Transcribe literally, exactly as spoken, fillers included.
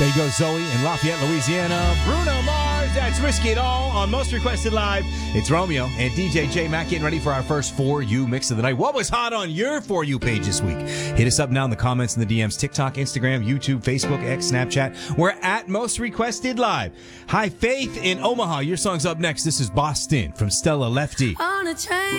There you go, Zoe in Lafayette, Louisiana. Bruno Mars, that's Risk It All on Most Requested Live. It's Romeo and D J J Mac getting ready for our first For You mix of the night. What was hot on your For You page this week? Hit us up now in the comments and the D Ms. TikTok, Instagram, YouTube, Facebook, X, Snapchat. We're at Most Requested Live. Hi, Faith in Omaha. Your song's up next. This is Boston from Stella Lefty. On a train.